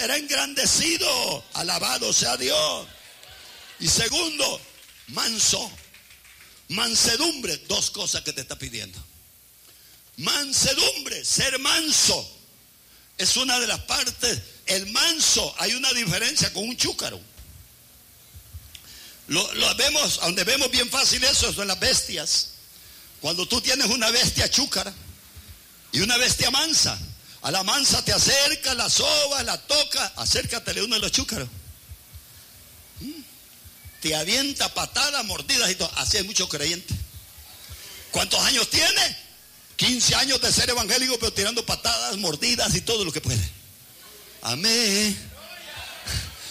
será engrandecido. Alabado sea Dios. Y segundo, manso. Mansedumbre, dos cosas que te está pidiendo. Mansedumbre, ser manso, es una de las partes. El manso, hay una diferencia con un chúcaro. Lo vemos, donde vemos bien fácil eso son las bestias. Cuando tú tienes una bestia chúcara y una bestia mansa, a la mansa te acerca, la soba, la toca, acércatele uno de los chúcaros. Te avienta patadas, mordidas y todo. Así hay muchos creyentes. ¿Cuántos años tiene? 15 años de ser evangélico, pero tirando patadas, mordidas y todo lo que puede. Amén.